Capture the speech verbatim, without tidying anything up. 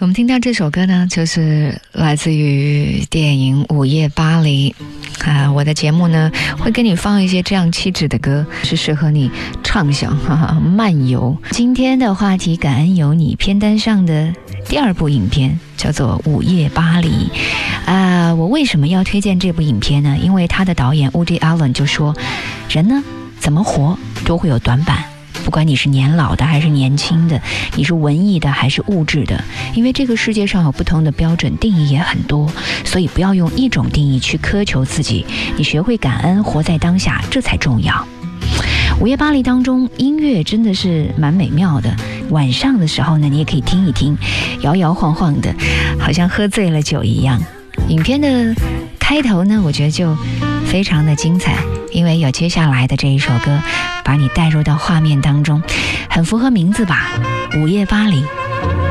我们听到这首歌呢，就是来自于电影《午夜巴黎》啊。我的节目呢，会给你放一些这样气质的歌，是适合你畅想、哈哈漫游。今天的话题，感恩有你片单上的第二部影片叫做《午夜巴黎》啊。我为什么要推荐这部影片呢？因为他的导演 Woody Allen 就说，人呢怎么活都会有短板。不管你是年老的还是年轻的，你是文艺的还是物质的，因为这个世界上有不同的标准，定义也很多，所以不要用一种定义去苛求自己，你学会感恩，活在当下，这才重要。午夜巴黎当中音乐真的是蛮美妙的，晚上的时候呢，你也可以听一听，摇摇晃晃的，好像喝醉了酒一样。影片的开头呢，我觉得就非常的精彩，因为有接下来的这一首歌把你带入到画面当中，很符合名字吧，午夜巴黎。